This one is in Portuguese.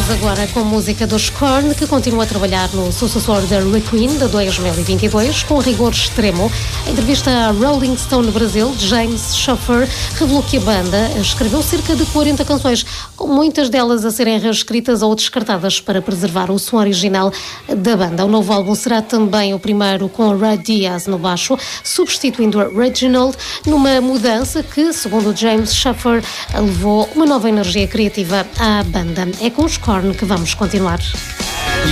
Vamos agora com a música dos Korn, que continua a trabalhar no sucessor da Requiem de 2022, com rigor extremo. Em entrevista à Rolling Stone Brasil, James Schaffer revelou que a banda escreveu cerca de 40 canções, com muitas delas a serem reescritas ou descartadas para preservar o som original da banda. O novo álbum será também o primeiro com Ray Diaz no baixo, substituindo a Reginald, numa mudança que, segundo James Schaffer, levou uma nova energia criativa à banda. É com os Korn que vamos continuar.